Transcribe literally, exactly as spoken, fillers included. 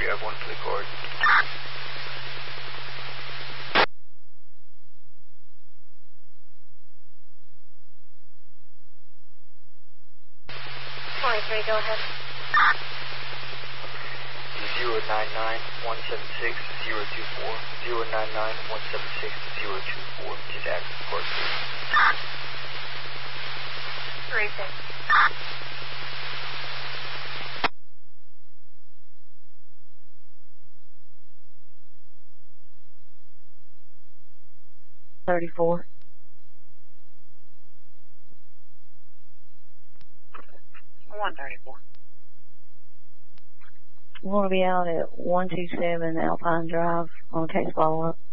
you have one for the court. twenty-three, go ahead. zero nine nine one seven six zero two four. zero nine nine one seven six zero two four. Just ask the court, please. three six. thirty-four. one thirty-four. We're going to be out at one two seven Alpine Drive on case follow-up.